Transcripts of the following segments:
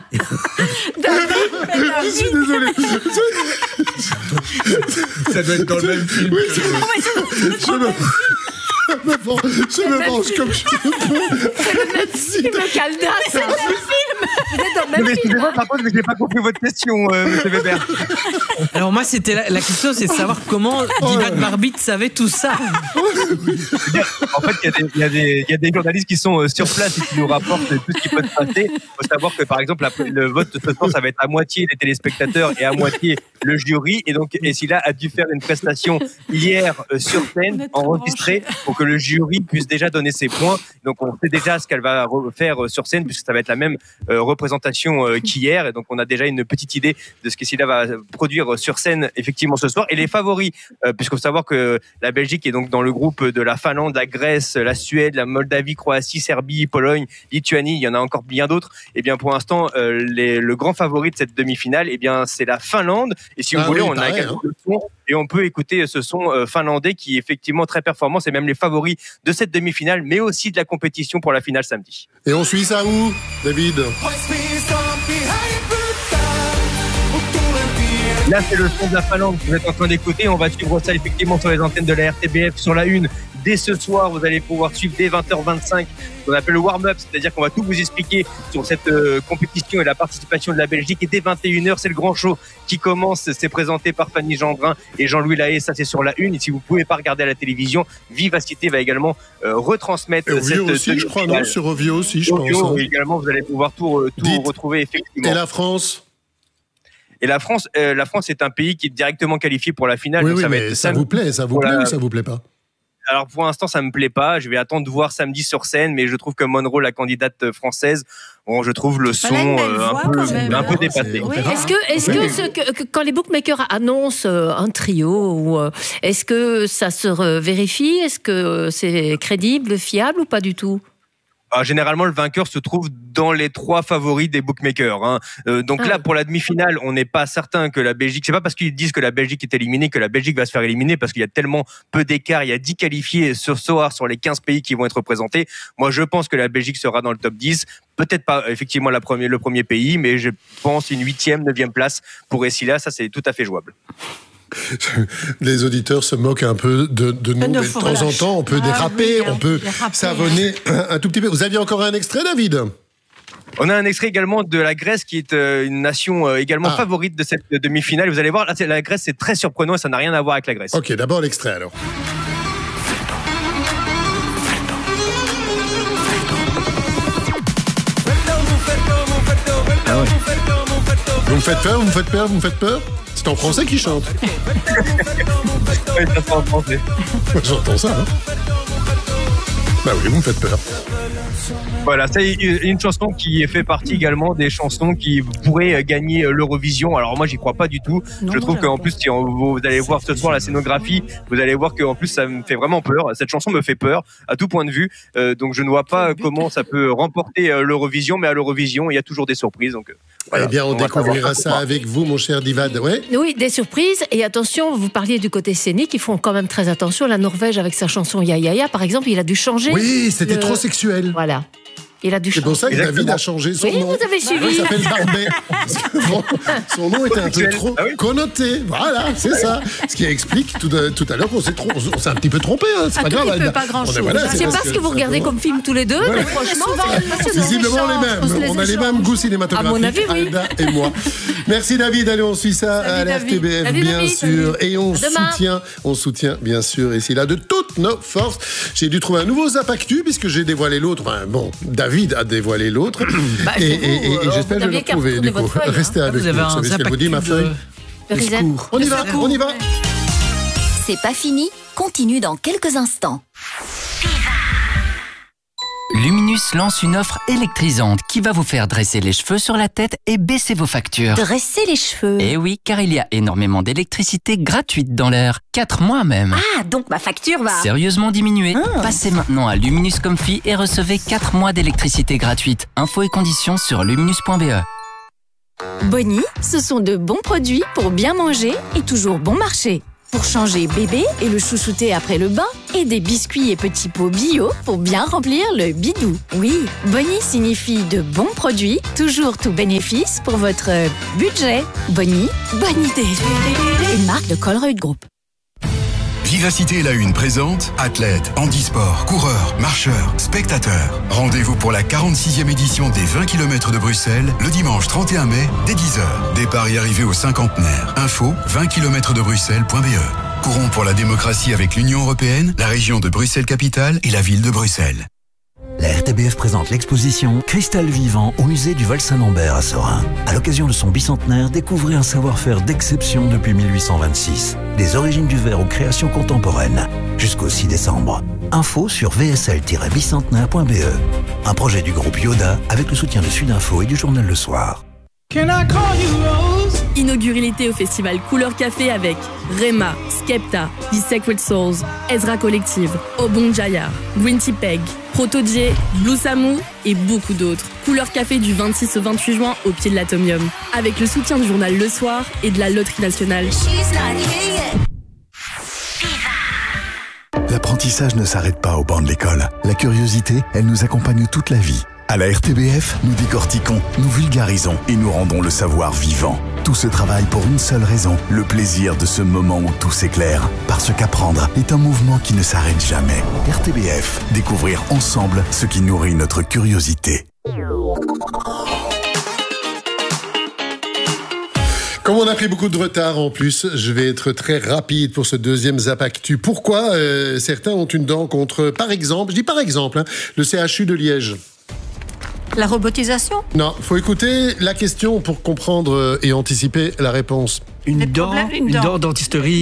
Je suis désolé. Ça doit être dans le même film. Oui, je me venge comme je peux. C'est le même film, Caldas. C'est le même film. Vous êtes dans le même film. Excusez-moi, par contre, je n'ai pas compris votre question, monsieur Weber. Alors moi, c'était la question, c'est de savoir comment Diva de Barbite savait tout ça. En fait, il y a des journalistes qui sont sur place et qui nous rapportent tout ce qui peut se passer. Il faut savoir que, par exemple, le vote ce soir, ça va être à moitié les téléspectateurs et à moitié le jury. Et donc, Essila a dû faire une prestation hier sur scène, enregistrée, pour que le jury puisse déjà donner ses points. Donc, on sait déjà ce qu'elle va faire sur scène, puisque ça va être la même représentation qu'hier. Et donc, on a déjà une petite idée de ce qu'Essila va produire sur scène, effectivement, ce soir. Et les favoris, puisqu'il faut savoir que la Belgique est donc dans le groupe de la Finlande, la Grèce, la Suède, la Moldavie, Croatie, Serbie, Pologne, Lituanie, il y en a encore bien d'autres. Et bien, pour l'instant, le grand favori de cette demi-finale, et bien, c'est la Finlande. Et si vous voulez, on a également le son. Et on peut écouter ce son finlandais qui est effectivement très performant. C'est même les favoris de cette demi-finale, mais aussi de la compétition pour la finale samedi. Et on suit ça où, David? Là, c'est le son de la Finlande que vous êtes en train d'écouter. On va suivre ça effectivement sur les antennes de la RTBF, sur la une. Dès ce soir, vous allez pouvoir suivre dès 20h25 ce qu'on appelle le warm-up, c'est-à-dire qu'on va tout vous expliquer sur cette compétition et la participation de la Belgique. Et dès 21h, c'est le grand show qui commence. C'est présenté par Fanny Gendrin et Jean-Louis Lahaye. Ça, c'est sur la une. Et si vous ne pouvez pas regarder à la télévision, Vivacité va également retransmettre cette aussi, je crois, non, sur Ovio aussi, je pense. Et également, vous allez pouvoir tout retrouver effectivement. Et la France? Et la France est un pays qui est directement qualifié pour la finale. Oui, donc mais ça vous plaît ou ça vous plaît pas? Alors pour l'instant, ça me plaît pas. Je vais attendre de voir samedi sur scène, mais je trouve que Monroe, la candidate française, bon, je trouve le son un peu dépassé. Oui. Est-ce que quand les bookmakers annoncent un trio, ou est-ce que ça se vérifie? Est-ce que c'est crédible, fiable ou pas du tout? Alors, généralement, le vainqueur se trouve dans les 3 favoris des bookmakers. Donc là, pour la demi-finale, on n'est pas certain que la Belgique... C'est pas parce qu'ils disent que la Belgique est éliminée que la Belgique va se faire éliminer, parce qu'il y a tellement peu d'écart. Il y a 10 qualifiés ce soir sur les 15 pays qui vont être représentés. Moi, je pense que la Belgique sera dans le top 10. Peut-être pas, effectivement, le premier pays, mais je pense une 8e, 9e place pour Essila. Ça, c'est tout à fait jouable. Les auditeurs se moquent un peu de nous, mais de temps en temps, on peut déraper, on peut savonner un tout petit peu. Vous aviez encore un extrait, David? On a un extrait également de la Grèce, qui est une nation également favorite de cette demi-finale. Vous allez voir, là, la Grèce, c'est très surprenant et ça n'a rien à voir avec la Grèce. Ok, d'abord l'extrait alors. Ah ouais. Vous me faites peur, vous me faites peur, vous me faites peur? C'est en français qu'il chante. Oui, ça sent en français. J'entends ça. Bah oui, vous me faites peur. Voilà, c'est une chanson qui fait partie également des chansons qui pourraient gagner l'Eurovision. Alors moi, j'y crois pas du tout. Je trouve qu'en plus, si vous allez voir ce soir la scénographie, vous allez voir qu'en plus, ça me fait vraiment peur. Cette chanson me fait peur à tout point de vue. Donc je ne vois pas comment ça peut remporter l'Eurovision. Mais à l'Eurovision, il y a toujours des surprises. Donc voilà, eh bien, on découvrira ça avec vous, mon cher Divad. Ouais. Oui, des surprises. Et attention, vous parliez du côté scénique, ils font quand même très attention. La Norvège, avec sa chanson Ya Ya Ya, par exemple, il a dû changer. Oui, c'était trop sexuel. Voilà. Il a dû changer. C'est pour ça que David a changé son nom. Oui, vous avez suivi. Il s'appelle Barbet. Son nom était un peu trop connoté. Voilà, c'est ça. Ce qui explique tout à l'heure qu'on s'est un petit peu trompé. Hein. C'est pas grave. Pas grand-chose. Je sais pas ce que vous regardez comme film tous les deux, mais franchement, visiblement les mêmes. On a les mêmes goûts cinématographiques. À mon avis, oui. Alda et moi. Merci David. Allez, on suit ça à la RTBF, bien sûr. Et on soutient bien sûr Essila de toutes nos forces. J'ai dû trouver un nouveau Zap Actu puisque j'ai dévoilé l'autre. Enfin, bon, David a dévoilé l'autre. Et j'espère que je vais le retrouver. Du coup, restez avec nous. Vous savez ce qu'elle vous dit, ma feuille? On y va, on y va. C'est pas fini, continue dans quelques instants. Luminus lance une offre électrisante qui va vous faire dresser les cheveux sur la tête et baisser vos factures. Dresser les cheveux? Eh oui, car il y a énormément d'électricité gratuite dans l'air. 4 mois même. Ah, donc ma facture va sérieusement diminuer. Passez maintenant à Luminus Comfy et recevez 4 mois d'électricité gratuite. Infos et conditions sur luminus.be. Bonnie, ce sont de bons produits pour bien manger et toujours bon marché. Pour changer bébé et le chouchouter après le bain, et des biscuits et petits pots bio pour bien remplir le bidou. Oui, Bonnie signifie de bons produits, toujours tout bénéfice pour votre budget. Bonnie, bonne idée. Une marque de Colruyt Group. Vivacité La Une présente athlètes, handisport, coureurs, marcheurs, spectateurs. Rendez-vous pour la 46e édition des 20 km de Bruxelles le dimanche 31 mai dès 10h. Départ et arrivée au cinquantenaire. Info 20km-de-Bruxelles.be. Courons pour la démocratie avec l'Union européenne, la région de Bruxelles-Capitale et la ville de Bruxelles. La RTBF présente l'exposition Cristal vivant au musée du Val-Saint-Lambert à Sorin. À l'occasion de son bicentenaire, découvrez un savoir-faire d'exception depuis 1826. Des origines du verre aux créations contemporaines. Jusqu'au 6 décembre. Info sur vsl-bicentenaire.be. Un projet du groupe Yoda avec le soutien de Sudinfo et du journal Le Soir. Inaugurez l'été au festival Couleur Café avec Rema, Skepta, The Sacred Souls, Ezra Collective, Obong Jaya, Green Tea Peg, Proto-J, Blue Samu et beaucoup d'autres. Couleur Café du 26 au 28 juin au pied de l'Atomium. Avec le soutien du journal Le Soir et de la Loterie Nationale. L'apprentissage ne s'arrête pas au banc de l'école. La curiosité, elle nous accompagne toute la vie. À la RTBF, nous décortiquons, nous vulgarisons et nous rendons le savoir vivant. Tout ce travail pour une seule raison, le plaisir de ce moment où tout s'éclaire. Parce qu'apprendre est un mouvement qui ne s'arrête jamais. RTBF, découvrir ensemble ce qui nourrit notre curiosité. Comme on a pris beaucoup de retard en plus, je vais être très rapide pour ce deuxième Zap Actu. Pourquoi certains ont une dent contre, par exemple, je dis par exemple, le CHU de Liège? La robotisation? Non, faut écouter la question pour comprendre et anticiper la réponse. Une dent, dentisterie,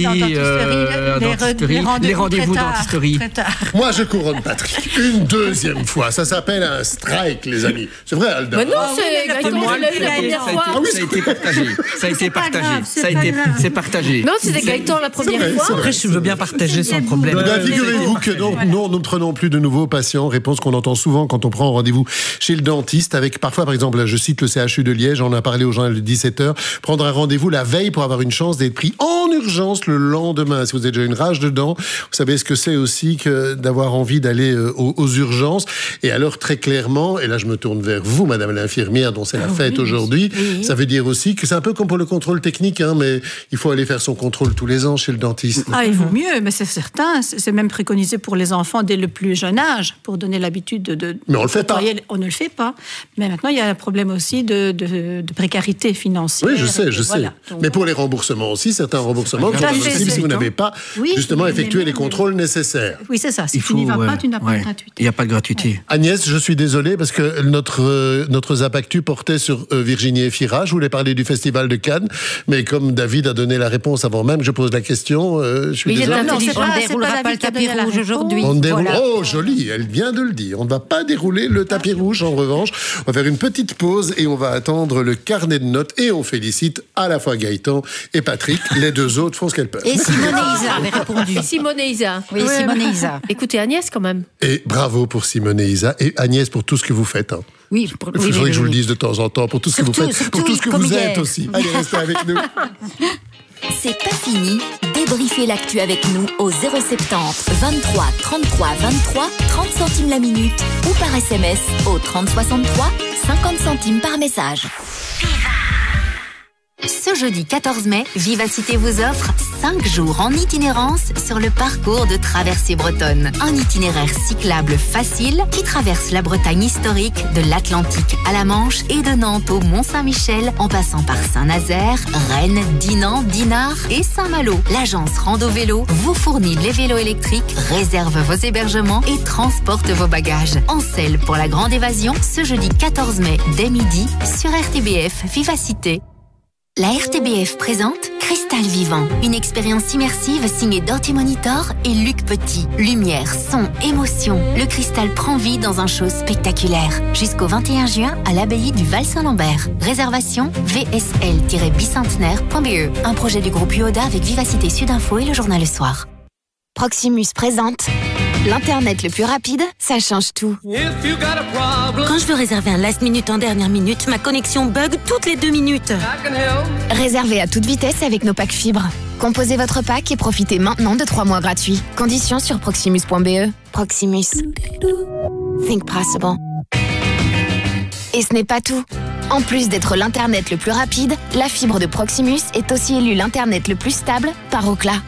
les rendez-vous dentisterie. Moi, je couronne Patrick une deuxième fois. Ça s'appelle un strike, les amis. C'est vrai, Alda? Mais non, c'est Gaëtan, je l'ai eu la première fois. Ça a été partagé. C'est partagé. Non, c'était Gaëtan la première fois. Après, je veux bien partager sans problème. Figurez-vous que nous ne prenons plus de nouveaux patients. Réponse qu'on entend souvent quand on prend rendez-vous chez le dentiste. Avec parfois, par exemple, je cite le CHU de Liège, on a parlé au journal de 17h, prendre un rendez-vous la veille pour avoir une chance d'être pris en urgence le lendemain. Si vous avez déjà une rage de dents, vous savez ce que c'est aussi que d'avoir envie d'aller aux urgences. Et alors, très clairement, et là je me tourne vers vous, madame l'infirmière, dont c'est la fête aujourd'hui, ça veut dire aussi que c'est un peu comme pour le contrôle technique, mais il faut aller faire son contrôle tous les ans chez le dentiste. Il vaut mieux, mais c'est certain. C'est même préconisé pour les enfants dès le plus jeune âge, pour donner l'habitude de mais on le fait pas. On ne le fait pas. Mais maintenant, il y a un problème aussi de précarité financière. Oui, je sais. Voilà. Mais pour les remboursements aussi, certains remboursements qui sont possibles si vous n'avez pas justement effectué les contrôles nécessaires. Oui, c'est ça. Si tu n'y vas pas, tu n'as pas de gratuité. Il n'y a pas de gratuité. Agnès, je suis désolé parce que notre Zap Actu portait sur Virginie Efira. Je voulais parler du Festival de Cannes, mais comme David a donné la réponse avant même, je pose la question. Je suis désolé. On ne déroulera pas le tapis rouge aujourd'hui. Oh, joli, elle vient de le dire. On ne va pas dérouler le tapis rouge, en revanche. On va faire une petite pause et on va attendre le carnet de notes et on félicite à la fois Gaëtan et Patrick. Les deux autres font ce qu'elles peuvent. Et Simone et Isa avaient répondu. Simone et Isa. Oui, Simone et Isa. Écoutez Agnès quand même. Et bravo pour Simone et Isa. Et Agnès pour tout ce que vous faites. Oui, il faudrait que je vous le dise de temps en temps, pour tout ce que vous faites, pour tout ce que vous êtes aussi. Allez, restez avec nous. C'est pas fini. Débriefez l'actu avec nous au 070 23 33 23 30 centimes la minute ou par SMS au 30 63 50 centimes par message. Ce jeudi 14 mai, Vivacité vous offre 5 jours en itinérance sur le parcours de traversée bretonne. Un itinéraire cyclable facile qui traverse la Bretagne historique de l'Atlantique à la Manche et de Nantes au Mont-Saint-Michel en passant par Saint-Nazaire, Rennes, Dinan, Dinard et Saint-Malo. L'agence Rando Vélo vous fournit les vélos électriques, réserve vos hébergements et transporte vos bagages. En selle pour la grande évasion ce jeudi 14 mai dès midi sur RTBF Vivacité. La RTBF présente Cristal Vivant, une expérience immersive signée Dirty Monitor et Luc Petit. Lumière, son, émotion, le cristal prend vie dans un show spectaculaire. Jusqu'au 21 juin à l'abbaye du Val-Saint-Lambert. Réservation vsl-bicentenaire.be. Un projet du groupe Yoda avec Vivacité Sudinfo et le journal Le Soir. Proximus présente l'Internet le plus rapide, ça change tout. Quand je veux réserver un last minute en dernière minute, ma connexion bug toutes les 2 minutes. Réservé à toute vitesse avec nos packs fibres. Composez votre pack et profitez maintenant de 3 mois gratuits. Conditions sur proximus.be. Proximus. Think possible. Et ce n'est pas tout. En plus d'être l'Internet le plus rapide, la fibre de Proximus est aussi élue l'Internet le plus stable par Ookla.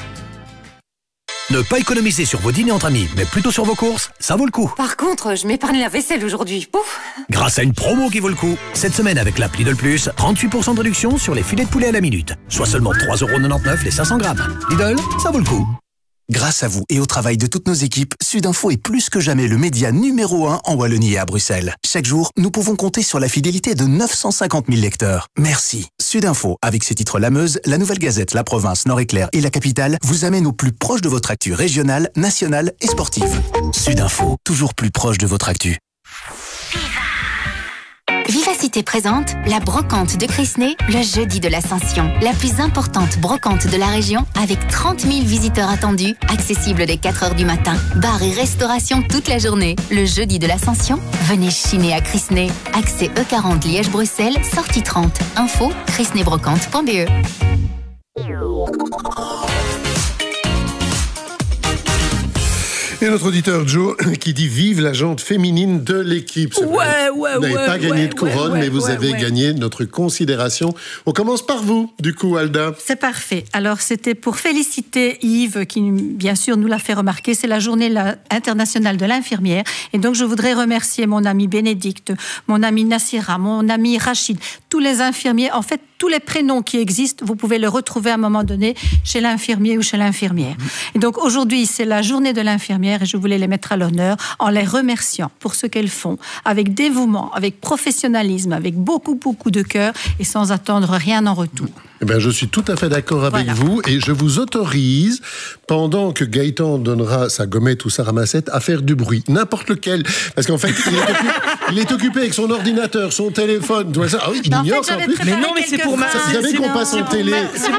Ne pas économiser sur vos dîners entre amis, mais plutôt sur vos courses, ça vaut le coup. Par contre, je m'épargne la vaisselle aujourd'hui. Pouf. Grâce à une promo qui vaut le coup. Cette semaine, avec l'app Lidl Plus, 38% de réduction sur les filets de poulet à la minute. Soit seulement 3,99€ les 500 grammes. Lidl, ça vaut le coup. Grâce à vous et au travail de toutes nos équipes, Sudinfo est plus que jamais le média numéro 1 en Wallonie et à Bruxelles. Chaque jour, nous pouvons compter sur la fidélité de 950 000 lecteurs. Merci. Sudinfo, avec ses titres La Meuse, La Nouvelle Gazette, La Province, Nord-Éclair et La Capitale, vous amène au plus proche de votre actu régionale, nationale et sportive. Sudinfo, toujours plus proche de votre actu. Vivacité présente la brocante de Crisney le jeudi de l'Ascension. La plus importante brocante de la région avec 30 000 visiteurs attendus, accessible dès 4h du matin. Bar et restauration toute la journée. Le jeudi de l'Ascension, venez chiner à Crisney. Accès E40 Liège-Bruxelles, sortie 30. Info crisneybrocante.be. Et notre auditeur Joe qui dit vive la jante féminine de l'équipe. Vous n'avez pas gagné de couronne, mais vous avez gagné notre considération. On commence par vous, du coup, Alda. C'est parfait. Alors, c'était pour féliciter Yves, qui, bien sûr, nous l'a fait remarquer. C'est la journée internationale de l'infirmière. Et donc, je voudrais remercier mon ami Bénédicte, mon ami Nassira, mon ami Rachid, tous les infirmiers. En fait, tous les prénoms qui existent, vous pouvez les retrouver à un moment donné chez l'infirmier ou chez l'infirmière. Et donc, aujourd'hui, c'est la journée de l'infirmière et je voulais les mettre à l'honneur en les remerciant pour ce qu'elles font, avec dévouement, avec professionnalisme, avec beaucoup, beaucoup de cœur et sans attendre rien en retour. Eh bien, je suis tout à fait d'accord avec vous et je vous autorise, pendant que Gaëtan donnera sa gommette ou sa ramassette, à faire du bruit, n'importe lequel. Parce qu'en fait, il est occupé avec son ordinateur, son téléphone, tout ça. Ah oui, il ignore en plus. Mais non, mais c'est pour ma... Vous savez qu'on passe en télé,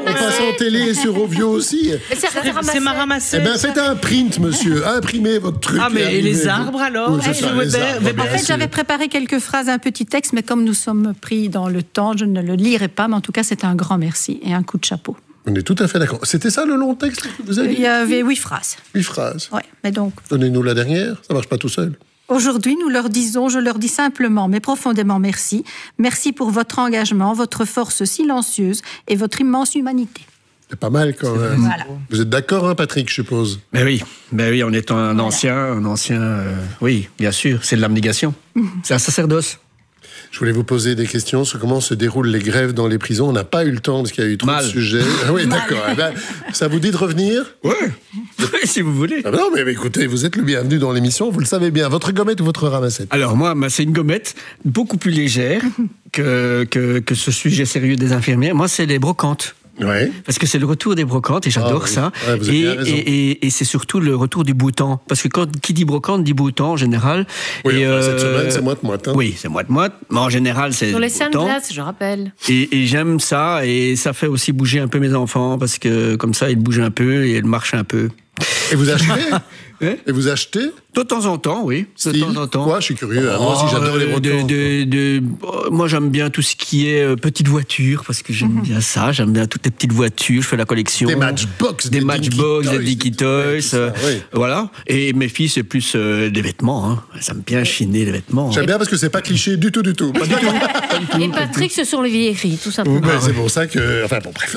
et sur Ovio aussi. C'est ma ramassette. Eh bien, faites un print, monsieur. Imprimez votre truc. Ah, mais et les arbres alors? Oui, c'est ça, les arbres, en fait, j'avais préparé quelques phrases, un petit texte, mais comme nous sommes pris dans le temps, je ne le lirai pas. Mais en tout cas, c'est un grand merci et un coup de chapeau. On est tout à fait d'accord. C'était ça le long texte que vous avez dit? Il y avait 8 phrases. 8 phrases. Oui, mais donc... Donnez-nous la dernière, ça marche pas tout seul. Aujourd'hui, nous leur disons, je leur dis simplement, mais profondément merci. Merci pour votre engagement, votre force silencieuse et votre immense humanité. C'est pas mal quand même. Voilà. Vous êtes d'accord, hein, Patrick, je suppose? Ben oui, en étant un ancien, oui, bien sûr, c'est de l'abnégation. C'est un sacerdoce. Je voulais vous poser des questions sur comment se déroulent les grèves dans les prisons. On n'a pas eu le temps parce qu'il y a eu trop de sujets. Ah oui, d'accord. Eh ben, ça vous dit de revenir? Oui, si vous voulez. Ah ben non, mais écoutez, vous êtes le bienvenu dans l'émission, vous le savez bien. Votre gommette ou votre ramassette? Alors moi, c'est une gommette beaucoup plus légère que ce sujet sérieux des infirmières. Moi, c'est les brocantes. Ouais. Parce que c'est le retour des brocantes et j'adore ça. Ouais, vous avez bien raison. Et c'est surtout le retour du beau temps. Parce que qui dit brocante dit beau temps en général. Oui, et cette semaine, c'est moite-moite. Hein. Oui, c'est moite-moite. Mais en général, c'est sur les beau scènes temps. glaces, je rappelle. Et j'aime ça. Et ça fait aussi bouger un peu mes enfants. Parce que comme ça, ils bougent un peu et ils marchent un peu. Et vous achetez? Et vous achetez? De temps en temps, oui. De temps en temps. Quoi? Je suis curieux. Moi aussi, j'adore les brocantes. Moi, j'aime bien tout ce qui est petite voiture, parce que j'aime bien ça. J'aime bien toutes les petites voitures. Je fais la collection. Des Matchbox. Des Matchbox, des Dinky Toys. Voilà. Et mes filles, c'est plus des vêtements. Hein. Elles aiment bien chiner les vêtements. J'aime bien parce que c'est pas cliché du tout. Pas du tout. Et Patrick, ce sont les vieilleries, tout simplement. Ben, c'est pour ça que... Enfin, bon, bref.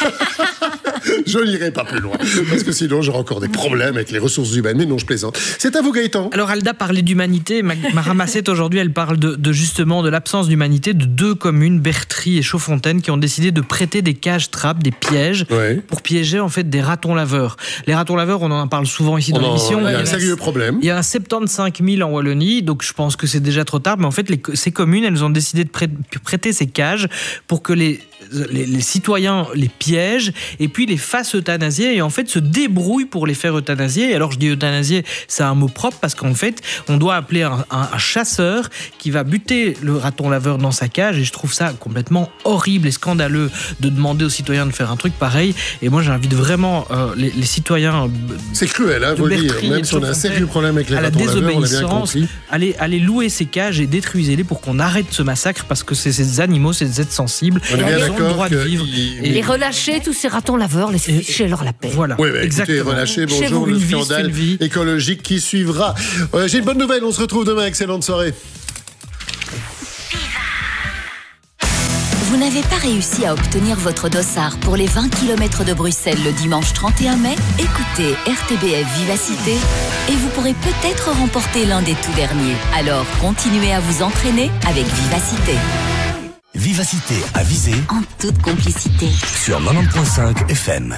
Je n'irai pas plus loin. Parce que sinon, j'aurai encore des problèmes avec les ressources humaines. Mais non, je plaisante. C'est à vous, Gaëtan. Alors, Alda parlait d'humanité. Ma ramassette, aujourd'hui, elle parle justement de l'absence d'humanité de 2 communes, Bertry et Chaudfontaine, qui ont décidé de prêter des cages-trappes, des pièges, pour piéger, en fait, des ratons laveurs. Les ratons laveurs, on en parle souvent ici dans l'émission. Il y a un sérieux problème. Il y en a 75 000 en Wallonie, donc je pense que c'est déjà trop tard. Mais en fait, ces communes, elles ont décidé de prêter ces cages pour que les citoyens les piègent et puis les fassent fassent euthanasier et en fait se débrouillent pour les faire euthanasier. Et alors je dis euthanasier, c'est un mot propre parce qu'en fait on doit appeler un chasseur qui va buter le raton laveur dans sa cage, et je trouve ça complètement horrible et scandaleux de demander aux citoyens de faire un truc pareil. Et moi j'invite vraiment les citoyens, c'est cruel, hein, faut le dire, même si on a un sérieux problème avec les ratons laveurs, on l'a bien compris, allez louer ces cages et détruisez-les pour qu'on arrête ce massacre, parce que c'est ces animaux, c'est des êtres sensibles, ils ont le droit de vivre. Et les relâcher, tous ces ratons laveurs, les ficher leur la paix. Voilà, oui, écoutez, relâchez, bonjour, le scandale écologique qui suivra. J'ai une bonne nouvelle, on se retrouve demain, excellente soirée. Vous n'avez pas réussi à obtenir votre dossard pour les 20 km de Bruxelles le dimanche 31 mai? Écoutez RTBF Vivacité et vous pourrez peut-être remporter l'un des tout derniers. Alors continuez à vous entraîner avec Vivacité. Vivacité à viser en toute complicité sur 90.5 FM.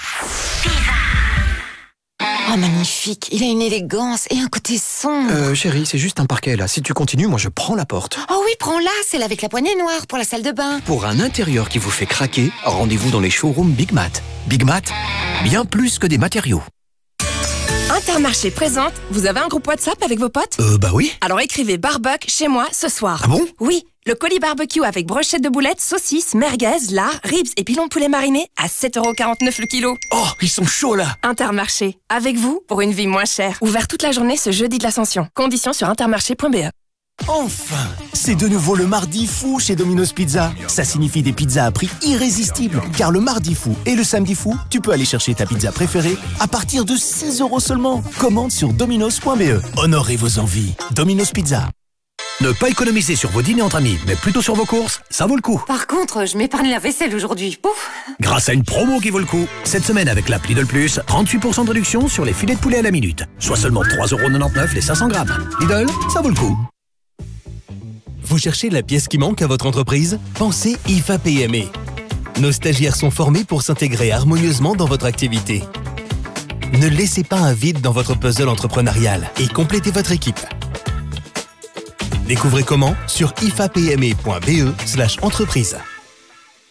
Oh, magnifique. Il a une élégance et un côté sombre. Chérie, c'est juste un parquet, là. Si tu continues, moi, je prends la porte. Oh oui, prends-la. Celle avec la poignée noire pour la salle de bain. Pour un intérieur qui vous fait craquer, rendez-vous dans les showrooms Big Mat. Big Mat, bien plus que des matériaux. Intermarché présente. Vous avez un groupe WhatsApp avec vos potes? Bah oui. Alors écrivez barbecue chez moi ce soir. Ah bon? Oui. Le colis barbecue avec brochette de boulettes, saucisses, merguez, lard, ribs et pilons de poulet marinés à 7,49€ le kilo. Oh, ils sont chauds là! Intermarché. Avec vous pour une vie moins chère. Ouvert toute la journée ce jeudi de l'Ascension. Conditions sur intermarché.be. Enfin, c'est de nouveau le mardi fou chez Domino's Pizza. Ça signifie des pizzas à prix irrésistible. Car le mardi fou et le samedi fou, tu peux aller chercher ta pizza préférée à partir de 6€ seulement. Commande sur dominos.be. Honorez vos envies. Domino's Pizza. Ne pas économiser sur vos dîners entre amis, mais plutôt sur vos courses, ça vaut le coup. Par contre, je m'épargne la vaisselle aujourd'hui. Pouf. Grâce à une promo qui vaut le coup. Cette semaine avec l'app Lidl Plus, 38% de réduction sur les filets de poulet à la minute. Soit seulement 3,99€ les 500 grammes. Lidl, ça vaut le coup. Vous cherchez la pièce qui manque à votre entreprise? Pensez IFA PME. Nos stagiaires sont formés pour s'intégrer harmonieusement dans votre activité. Ne laissez pas un vide dans votre puzzle entrepreneurial et complétez votre équipe. Découvrez comment sur ifapme.be/entreprise.